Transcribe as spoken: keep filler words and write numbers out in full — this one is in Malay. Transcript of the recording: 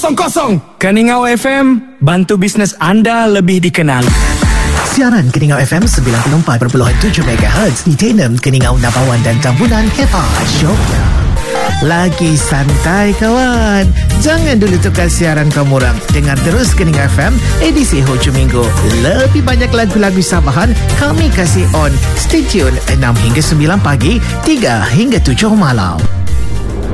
kosong. Keningau F M, bantu bisnes anda lebih dikenal. Siaran Keningau F M sembilan puluh empat perpuluhan tujuh megahertz di Tenem, Keningau, Nabawan dan Tambunan hebat syoknya. Lagi santai kawan. Jangan dulu tukar siaran kamu orang. Dengar terus Keningau F M edisi hujung minggu. Lebih banyak lagu-lagu Sabahan kami kasih on. Stay tune enam hingga sembilan pagi, tiga hingga tujuh malam.